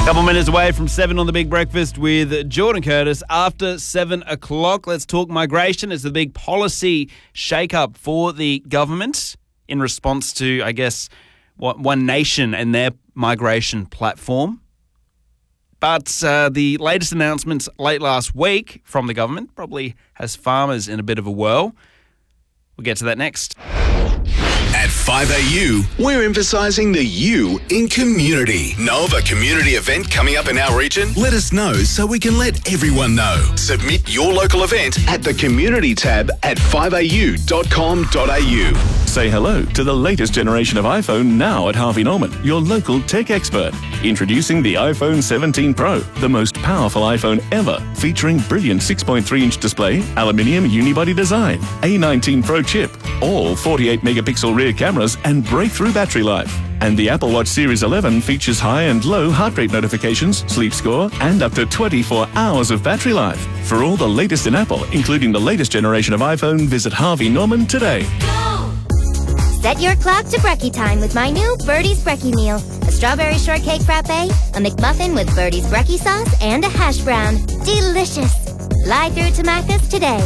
Couple minutes away from 7 on The Big Breakfast with Jordan Curtis. After 7 o'clock, let's talk migration. It's the big policy shake-up for the government in response to, I guess, One Nation and their migration platform. But the latest announcements late last week from the government probably has farmers in a bit of a whirl. We'll get to that next. At 5AU, we're emphasising the U in community. Know of a community event coming up in our region? Let us know so we can let everyone know. Submit your local event at the community tab at 5au.com.au. Say hello to the latest generation of iPhone now at Harvey Norman, your local tech expert. Introducing the iPhone 17 Pro, the most powerful iPhone ever, featuring brilliant 6.3-inch display, aluminium unibody design, A19 Pro chip, all 48-megapixel rear cameras and breakthrough battery life. And the Apple Watch Series 11 features high and low heart rate notifications, sleep score, and up to 24 hours of battery life. For all the latest in Apple, including the latest generation of iPhone, visit Harvey Norman today. Set your clock to brekkie time with my new Birdie's Brekkie meal. A strawberry shortcake frappe, a McMuffin with Birdie's Brekkie sauce, and a hash brown. Delicious! Fly through to Macca's today.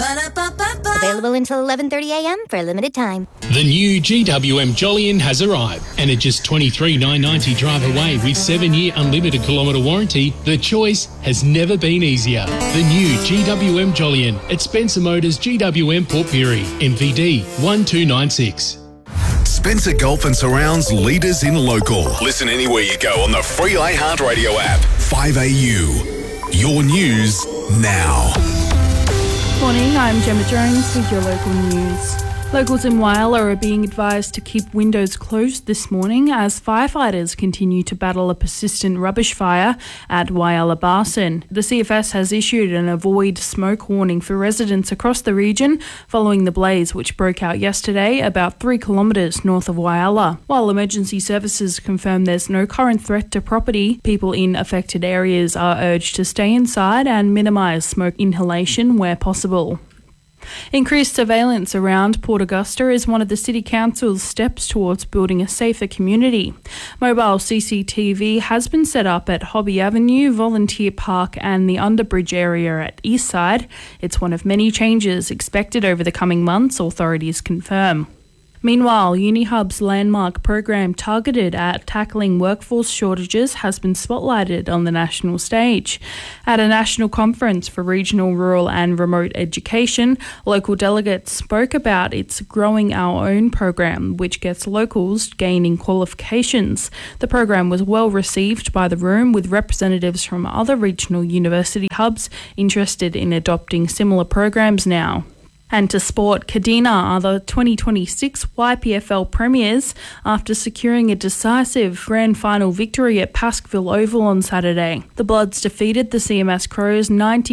Available until 11:30 a.m. for a limited time. The new GWM Jolyon has arrived, and at just $23,990 drive away with 7-year unlimited kilometre warranty, the choice has never been easier. The new GWM Jolyon at Spencer Motors GWM Port Pirie, MVD 1296. Spencer Golf and Surrounds leaders in local. Listen anywhere you go on the free iHeartRadio app. 5AU. Your news now. Morning, I'm Gemma Jones with your local news. Locals in Whyalla are being advised to keep windows closed this morning as firefighters continue to battle a persistent rubbish fire at Whyalla Barson. The CFS has issued an avoid smoke warning for residents across the region following the blaze which broke out yesterday about 3 kilometres north of Whyalla. While emergency services confirm there's no current threat to property, people in affected areas are urged to stay inside and minimise smoke inhalation where possible. Increased surveillance around Port Augusta is one of the City Council's steps towards building a safer community. Mobile CCTV has been set up at Hobby Avenue, Volunteer Park and the Underbridge area at Eastside. It's one of many changes expected over the coming months, authorities confirm. Meanwhile, UniHub's landmark program targeted at tackling workforce shortages has been spotlighted on the national stage. At a national conference for regional, rural and remote education, local delegates spoke about its Growing Our Own program, which gets locals gaining qualifications. The program was well received by the room, with representatives from other regional university hubs interested in adopting similar programs now. And to sport, Kadina are the 2026 YPFL premiers after securing a decisive grand final victory at Paskville Oval on Saturday. The Bloods defeated the CMS Crows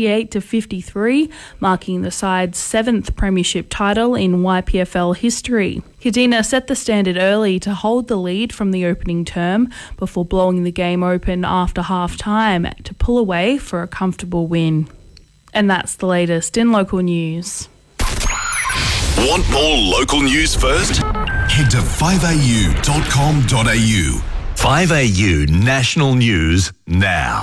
98-53, marking the side's 7th premiership title in YPFL history. Kadina set the standard early to hold the lead from the opening term before blowing the game open after half-time to pull away for a comfortable win. And that's the latest in local news. Want more local news first? Head to 5au.com.au. 5AU National News now.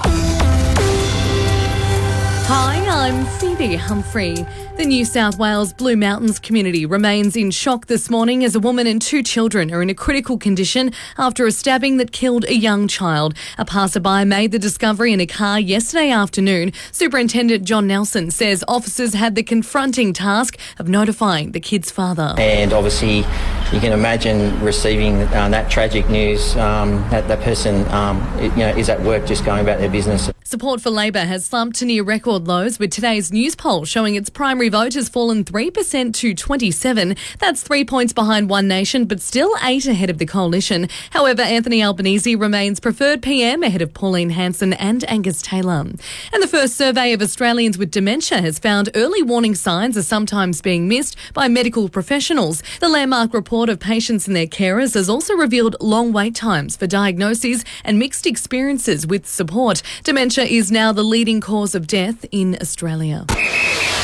Hi, I'm Phoebe Humphrey. The New South Wales Blue Mountains community remains in shock this morning as a woman and 2 children are in a critical condition after a stabbing that killed a young child. A passerby made the discovery in a car yesterday afternoon. Superintendent John Nelson says officers had the confronting task of notifying the kid's father. And obviously you can imagine receiving that tragic news, that person is at work just going about their business. Support for Labor has slumped to near record lows, with today's news poll showing its primary vote has fallen 3% to 27. That's 3 points behind One Nation, but still 8 ahead of the coalition. However, Anthony Albanese remains preferred PM ahead of Pauline Hanson and Angus Taylor. And the first survey of Australians with dementia has found early warning signs are sometimes being missed by medical professionals. The landmark report of patients and their carers has also revealed long wait times for diagnoses and mixed experiences with support. Dementia is now the leading cause of death in Australia.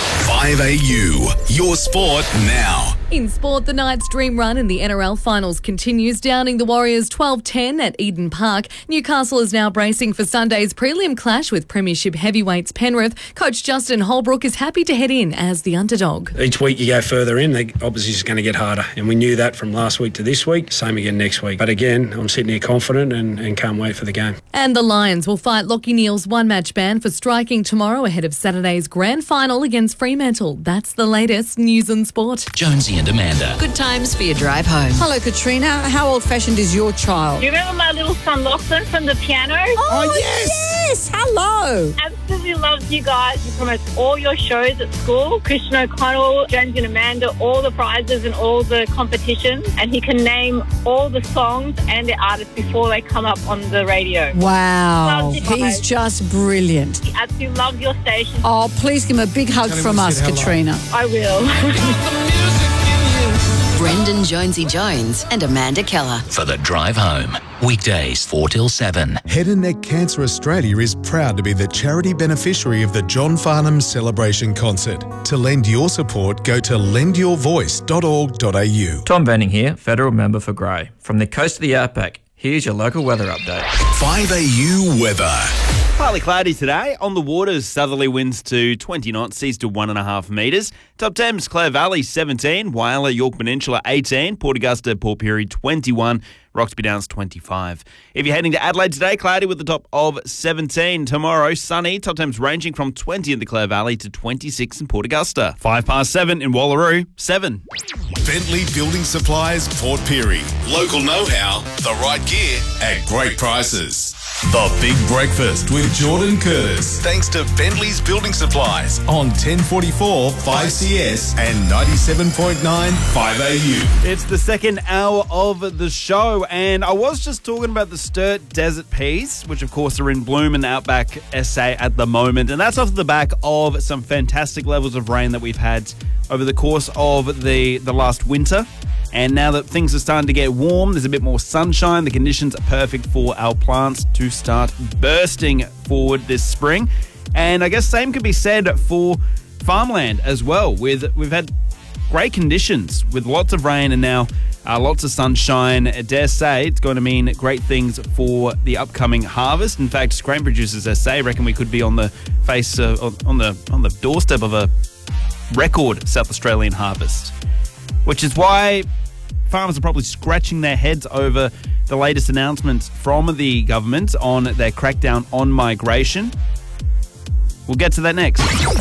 5AU, your sport now. In sport, the Knights' dream run in the NRL finals continues, downing the Warriors 12-10 at Eden Park. Newcastle is now bracing for Sunday's prelim clash with Premiership heavyweights Penrith. Coach Justin Holbrook is happy to head in as the underdog. Each week you go further in, the opposition's going to get harder, and we knew that from last week to this week. Same again next week. But again, I'm sitting here confident and can't wait for the game. And the Lions will fight Lachie Neale's one-match ban for striking tomorrow ahead of Saturday's grand final against Fremantle. That's the latest news and sport. Jonesy and Amanda. Good times for your drive home. Hello, Katrina. How old-fashioned is your child? Do you remember my little son Lachlan from the piano? Oh yes! Hello. Absolutely loves you guys. He promotes all your shows at school. Christian O'Connell, Jonesy and Amanda, all the prizes and all the competitions. And he can name all the songs and the artists before they come up on the radio. Wow. He's just brilliant. He absolutely loves your station. Oh, please give him a big hug from us, Katrina. I will. Brendan Jonesy Jones and Amanda Keller. For the drive home. Weekdays 4 till 7. Head and Neck Cancer Australia is proud to be the charity beneficiary of the John Farnham Celebration Concert. To lend your support, go to lendyourvoice.org.au. Tom Benning here, Federal Member for Grey. From the coast of the outback, here's your local weather update. 5AU weather. Partly cloudy today. On the waters, southerly winds to 20 knots, seas to 1.5 metres. Top Thames, Clare Valley 17, Whyalla, York Peninsula 18, Port Augusta, Port Pirie 21, Roxby Downs 25. If you're heading to Adelaide today, cloudy with the top of 17. Tomorrow, sunny, top temps ranging from 20 in the Clare Valley to 26 in Port Augusta. 7:05 in Wallaroo, 7. Bentley Building Supplies, Port Pirie. Local know-how, the right gear at great prices. The Big Breakfast with Jordan Curtis. Thanks to Bentley's Building Supplies on 1044 5CS and 97.9 5AU. It's the second hour of the show, and I was just talking about the Sturt Desert Peas, which of course are in bloom in Outback SA at the moment, and that's off the back of some fantastic levels of rain that we've had over the course of the last winter. And now that things are starting to get warm, there's a bit more sunshine, the conditions are perfect for our plants to start bursting forward this spring. And I guess same could be said for farmland as well. We've had great conditions with lots of rain and now lots of sunshine. I dare say it's going to mean great things for the upcoming harvest. In fact, grain producers, as I say, reckon we could be on the face on the doorstep of a record South Australian harvest, which is why farmers are probably scratching their heads over the latest announcements from the government on their crackdown on migration. We'll get to that next.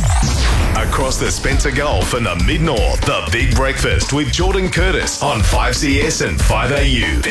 Across the Spencer Gulf and the Mid-North, the Big Breakfast with Jordan Curtis on 5CS and 5AU.